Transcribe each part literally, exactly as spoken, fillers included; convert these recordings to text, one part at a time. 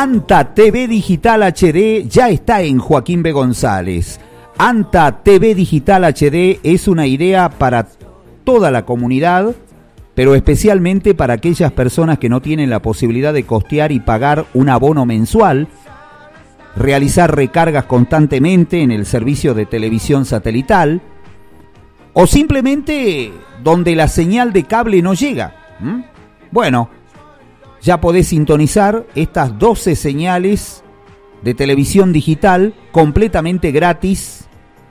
Anta T V Digital H D ya está en Joaquín B. González. Anta T V Digital H D es una idea para toda la comunidad, pero especialmente para aquellas personas que no tienen la posibilidad de costear y pagar un abono mensual, realizar recargas constantemente en el servicio de televisión satelital, o simplemente donde la señal de cable no llega. ¿Mm? Bueno, ya podés sintonizar estas doce señales de televisión digital completamente gratis.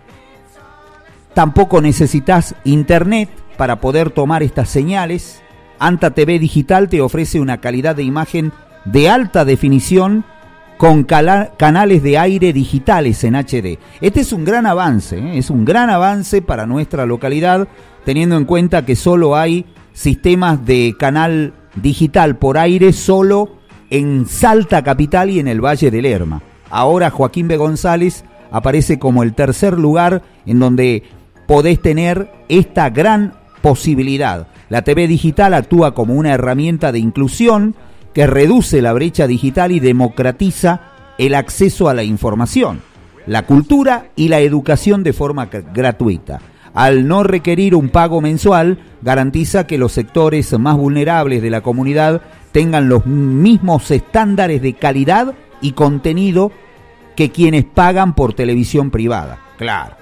Tampoco necesitas internet para poder tomar estas señales. Anta T V Digital te ofrece una calidad de imagen de alta definición con cala- canales de aire digitales en H D. Este es un gran avance, ¿eh? es un gran avance para nuestra localidad, teniendo en cuenta que solo hay sistemas de canal digital por aire solo en Salta capital y en el Valle del Lerma. Ahora Joaquín B. González aparece como el tercer lugar en donde podés tener esta gran posibilidad. La T V digital actúa como una herramienta de inclusión que reduce la brecha digital y democratiza el acceso a la información, la cultura y la educación de forma gratuita. Al no requerir un pago mensual, garantiza que los sectores más vulnerables de la comunidad tengan los mismos estándares de calidad y contenido que quienes pagan por televisión privada. Claro.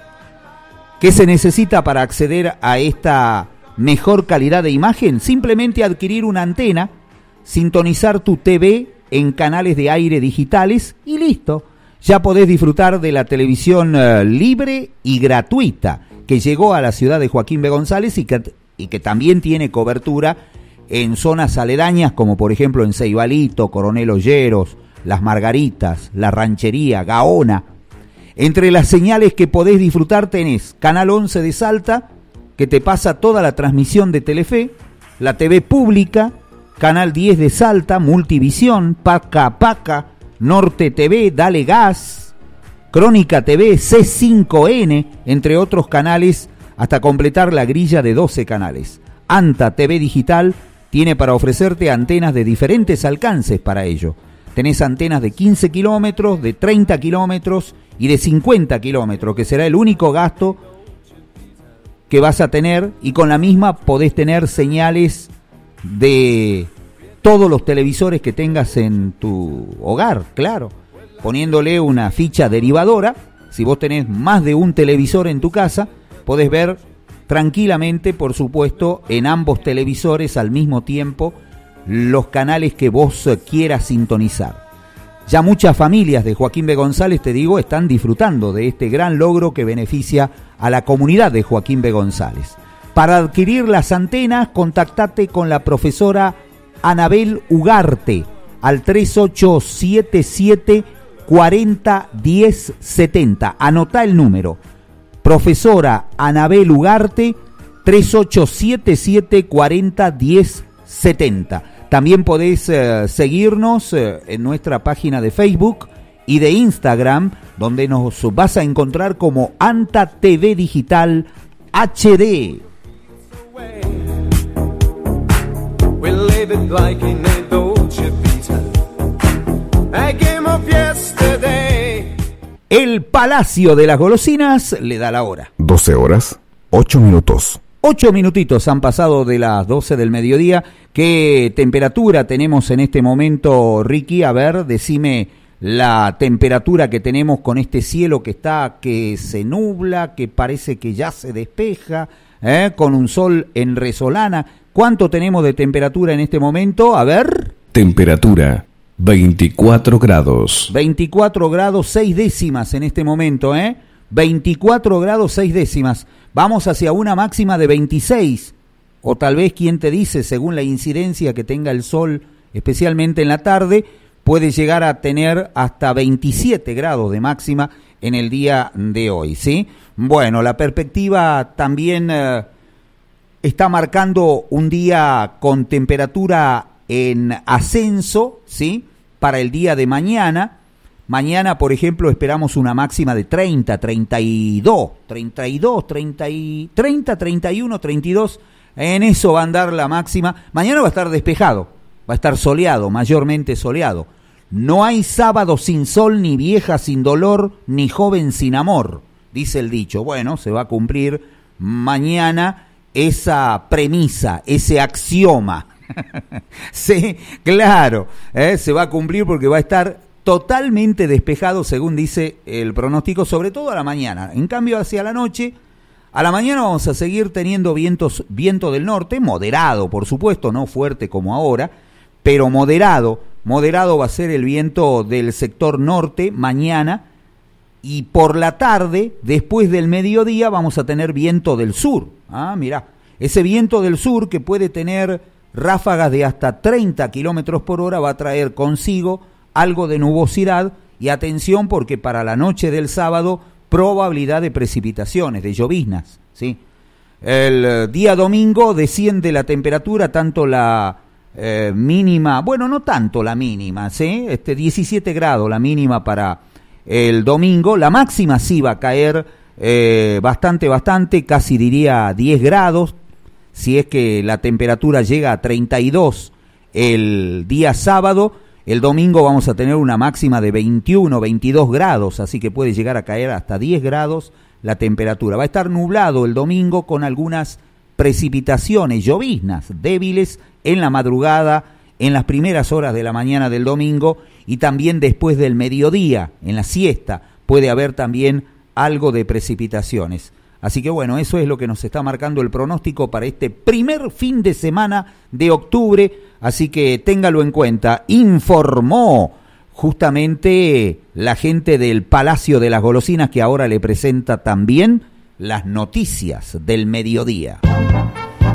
¿Qué se necesita para acceder a esta mejor calidad de imagen? Simplemente adquirir una antena, sintonizar tu T V en canales de aire digitales y listo. Ya podés disfrutar de la televisión uh, libre y gratuita que llegó a la ciudad de Joaquín B. González y que, y que también tiene cobertura en zonas aledañas como por ejemplo en Ceibalito, Coronel Olleros, Las Margaritas, La Ranchería, Gaona. Entre las señales que podés disfrutar tenés Canal once de Salta, que te pasa toda la transmisión de Telefe, la T V pública, Canal diez de Salta, Multivisión, Paca Paca, Norte T V, Dale Gas, Crónica T V, C cinco N, entre otros canales, hasta completar la grilla de doce canales. Anta T V Digital tiene para ofrecerte antenas de diferentes alcances para ello. Tenés antenas de quince kilómetros, de treinta kilómetros y de cincuenta kilómetros, que será el único gasto que vas a tener, y con la misma podés tener señales de todos los televisores que tengas en tu hogar, claro, poniéndole una ficha derivadora. Si vos tenés más de un televisor en tu casa, podés ver tranquilamente, por supuesto, en ambos televisores al mismo tiempo los canales que vos quieras sintonizar. Ya muchas familias de Joaquín B. González, te digo, están disfrutando de este gran logro que beneficia a la comunidad de Joaquín B. González. Para adquirir las antenas, contactate con la profesora Anabel Ugarte al tres ocho siete siete, cuarenta, diez, setenta. Anotá el número. Profesora Anabel Ugarte, tres ocho siete siete, cuarenta, diez, setenta. También podés eh, seguirnos eh, en nuestra página de Facebook y de Instagram, donde nos vas a encontrar como Anta T V Digital H D. El Palacio de las Golosinas le da la hora. doce horas, ocho minutos. Ocho minutitos han pasado de las doce del mediodía. ¿Qué temperatura tenemos en este momento, Ricky? A ver, decime la temperatura que tenemos con este cielo que está, que se nubla, que parece que ya se despeja, ¿eh? Con un sol en resolana. ¿Cuánto tenemos de temperatura en este momento? A ver. Temperatura, veinticuatro grados. veinticuatro grados, seis décimas en este momento, ¿eh? veinticuatro grados, seis décimas. Vamos hacia una máxima de veintiséis, o tal vez, quien te dice, según la incidencia que tenga el sol, especialmente en la tarde, puede llegar a tener hasta veintisiete grados de máxima en el día de hoy, ¿sí? Bueno, la perspectiva también eh, está marcando un día con temperatura en ascenso, ¿sí? Para el día de mañana. Mañana, por ejemplo, esperamos una máxima de treinta, treinta y dos, treinta y dos, treinta, treinta, treinta y uno, treinta y dos. En eso va a andar la máxima. Mañana va a estar despejado, va a estar soleado, mayormente soleado. No hay sábado sin sol, ni vieja sin dolor, ni joven sin amor, dice el dicho. Bueno, se va a cumplir mañana esa premisa, ese axioma. Sí, claro, ¿eh? Se va a cumplir porque va a estar totalmente despejado, según dice el pronóstico, sobre todo a la mañana. En cambio, hacia la noche, a la mañana vamos a seguir teniendo vientos, viento del norte, moderado, por supuesto, no fuerte como ahora, pero moderado. Moderado va a ser el viento del sector norte mañana, y por la tarde, después del mediodía, vamos a tener viento del sur. Ah, mirá, ese viento del sur que puede tener ráfagas de hasta treinta kilómetros por hora va a traer consigo algo de nubosidad, y atención porque para la noche del sábado probabilidad de precipitaciones, de lloviznas, ¿sí? El día domingo desciende la temperatura, tanto la eh, mínima, bueno, no tanto la mínima, ¿sí? Este diecisiete grados la mínima para el domingo, la máxima sí va a caer eh, bastante, bastante, casi diría diez grados, si es que la temperatura llega a treinta y dos el día sábado. El domingo vamos a tener una máxima de veintiuno, veintidós grados, así que puede llegar a caer hasta diez grados la temperatura. Va a estar nublado el domingo con algunas precipitaciones, lloviznas débiles en la madrugada, en las primeras horas de la mañana del domingo, y también después del mediodía, en la siesta, puede haber también algo de precipitaciones. Así que bueno, eso es lo que nos está marcando el pronóstico para este primer fin de semana de octubre, así que téngalo en cuenta. Informó justamente la gente del Palacio de las Golosinas, que ahora le presenta también las noticias del mediodía.